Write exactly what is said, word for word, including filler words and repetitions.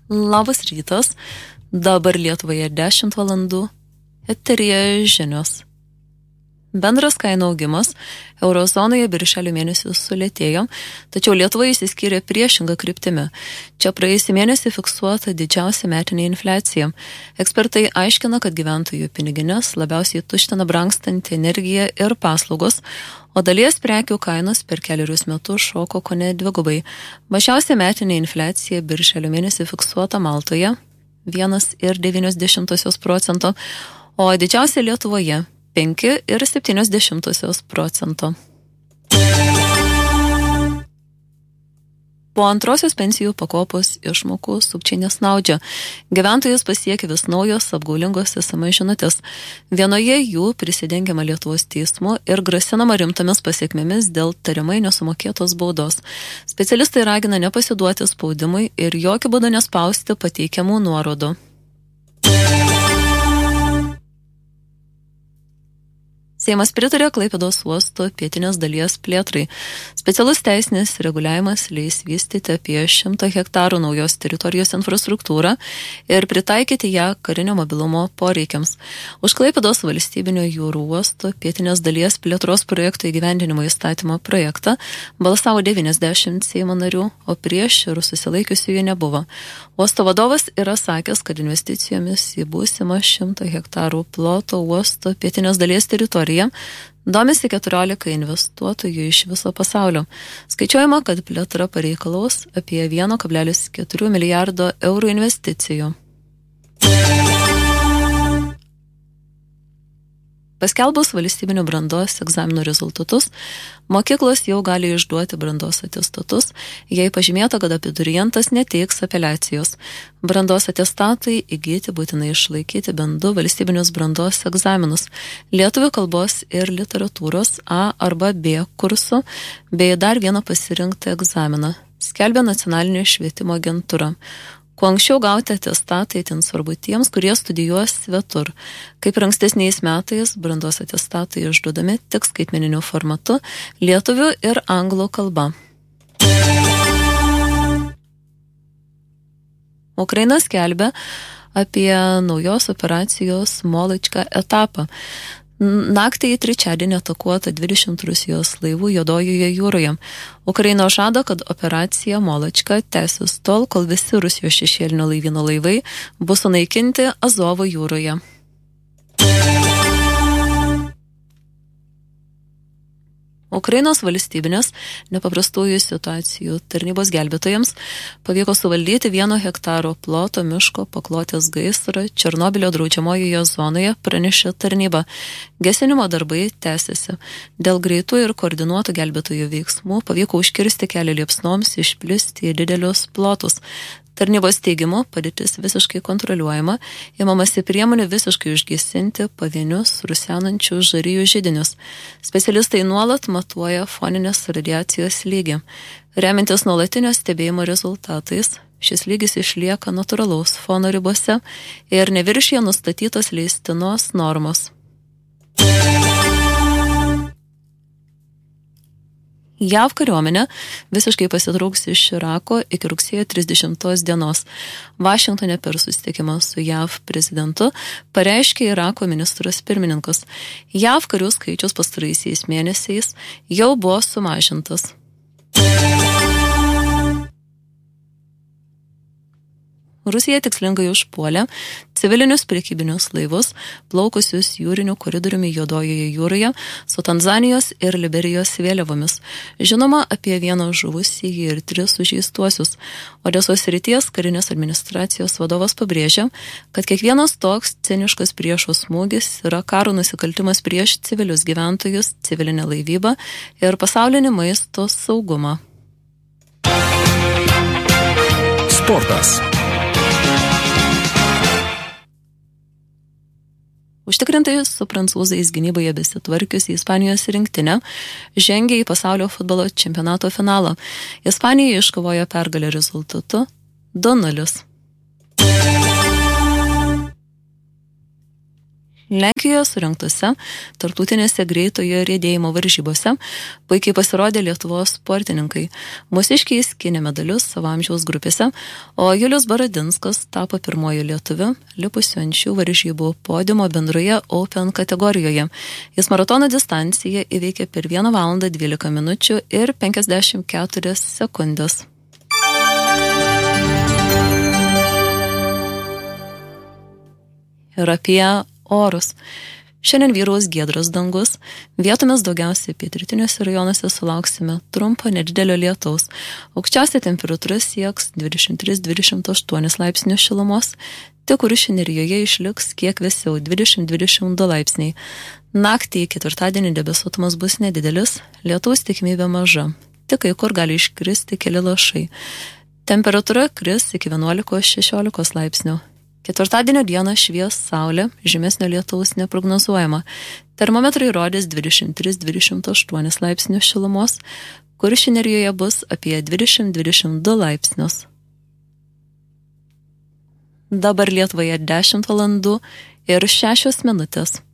Labas rytas, dabar Lietuvoje dešimt valandų, eteryje žinios. Bendras kainų augimas eurozonoje birželio mėnesį sulėtėjo, tačiau Lietuva įsiskyrė priešingą kryptimį. Čia praėjusį mėnesį fiksuota didžiausia metinė infliacija. Ekspertai aiškina, kad gyventojų piniginės labiausiai tuština brangstanti energija ir paslaugos, o dalies prekių kainos per keliarius metus šoko kone dvigubai. Mažiausia metinė infliacija birželio mėnesį fiksuota Maltoje vienas ir devynios dešimtosios procento, o didžiausia Lietuvoje penki ir septynios dešimtosios procento. Po antrosios pensijų pakopos išmokų sukčiai nesnaudžia. Gyventojus pasiekia vis naujos apgaulingos es em es žinutės. Vienoje jų prisidengiama Lietuvos teismu ir grasinama rimtomis pasiekmėmis dėl tariamai nesumokėtos baudos. Specialistai ragina nepasiduoti spaudimui ir jokiu būdu nespausti pateikiamų nuorodų. Seimas pritarė Klaipėdos uosto pietinės dalies plėtrai. Specialus teisinis reguliavimas leis vystyti apie šimtą hektarų naujos teritorijos infrastruktūrą ir pritaikyti ją karinio mobilumo poreikiams. Už Klaipėdos valstybinio jūrų uosto pietinės dalies plėtros projekto įgyvendinimo įstatymo projektą balsavo devyniasdešimt Seimo narių, o prieš ir susilaikiusiųjų nebuvo. Uosto vadovas yra sakęs, kad investicijomis į būsimą šimtą hektarų ploto uosto pietinės dalies teritoriją domisi keturiolika investuotojų iš viso pasaulio. Skaičiuojama, kad plėtra pareikalaus apie vienas kablelis keturi milijardo eurų investicijų. Paskelbus valstybinių brandos egzaminų rezultatus, mokyklos jau gali išduoti brandos atestatus, jei pažymėta, kad abiturientas neteiks apeliacijos. Brandos atestatai įgyti būtinai išlaikyti bent du valstybinius brandos egzaminus – lietuvių kalbos ir literatūros A arba B kursų, bei dar vieną pasirinktą egzaminą, skelbia Nacionalinė švietimo agentūra. Kuo anksčiau gauti atestatai itin svarbu tiems, kurie studijuos svetur. Kaip ir ankstesniais metais, brandos atestatai išduodami tik skaitmeniniu formatu, lietuvių ir anglų kalba. Ukraina skelbia apie naujos operacijos Moločka etapą. Naktį į trečiadienį atakuota dvidešimt Rusijos laivų Juodojoje jūroje. Ukraina žada, kad operacija Moločka tęsis tol, kol visi Rusijos šešėlinio laivyno laivai bus sunaikinti Azovo jūroje. Ukrainos valstybinės nepaprastųjų situacijų tarnybos gelbėtojams pavyko suvaldyti vieno hektaro ploto miško paklotės gaisrą Černobylio draudžiamojoje zonoje, pranešė tarnyba. Gesinimo darbai tęsiasi. Dėl greitų ir koordinuotų gelbėtojų veiksmų pavyko užkirsti kelią liepsnoms išplisti į didelius plotus. Tarnybos teigimu padėtis visiškai kontroliuojama, imamasi priemonių visiškai užgesinti pavienius rusenančių žarijų židinius. Specialistai nuolat matuoja foninės radiacijos lygį. Remiantis nuolatinio stebėjimo rezultatais, šis lygis išlieka natūralaus fono ribose ir neviršija nustatytos leistinos normos. JAV kariuomenė visiškai pasitrauks iš Irako iki rugsėjo trisdešimtos dienos. Vašingtone per susitikimą su JAV prezidentu pareiškė Irako ministras pirmininkas. JAV karių skaičius pastaraisiais mėnesiais jau buvo sumažintas. Rusija tikslingai užpuolė civilinius prekybinius laivus, plaukusius jūriniu koridoriumi Juodojoje jūroje su Tanzanijos ir Liberijos vėliavomis. Žinoma apie vieną žuvusį ir tris sužeistuosius. Odesos srities karinės administracijos vadovas pabrėžė, kad kiekvienas toks ciniškas priešo smūgis yra karo nusikaltimas prieš civilius gyventojus, civilinę laivybą ir pasaulinį maisto saugumą. Sportas. Užtikrintai su prancūzais gynyboje besitvarkiusi Ispanijos rinktinė žengė į pasaulio futbolo čempionato finalą. Ispanija iškovojo pergalę rezultatu du nulis. Lenkijoje surengtose tarptautinėse greitojo riedėjimo varžybose puikiai pasirodė Lietuvos sportininkai. Mūsiškiai skynė medalius savo amžiaus grupėse, o Julius Baradinskas tapo pirmoju lietuviu, lipusiu ant šių varžybų podiumo bendroje Open kategorijoje. Jis maratono distanciją įveikė per vieną valandą dvylika minučių ir penkiasdešimt keturias sekundės. Ir apie orus. Šiandien vyraus giedras dangus, vietomis daugiausiai pietrytiniuose rajonuose sulauksime trumpo nedidelio lietaus. Aukščiausia temperatūra sieks dvidešimt tris dvidešimt aštuoni laipsnių šilumos, tik Kuršių nerijoje išliks kiek vėsiau dvidešimt dvidešimt du laipsniai. Naktį ketvirtadienį debesuotumas bus nedidelis, lietaus tikimybė maža, tik kai kur gali iškristi keli lašai. Temperatūra kris iki vienuolikos šešiolikos laipsnių. Ketvirtadienio dieną švies saulė, žymesnio lietaus neprognozuojama. Termometrai rodys dvidešimt tris dvidešimt aštuoni laipsnių šilumos, Kuršių nerijoje bus apie dvidešimt dvidešimt du laipsnius. Dabar Lietuvoje dešimt valandų ir šešios minutės.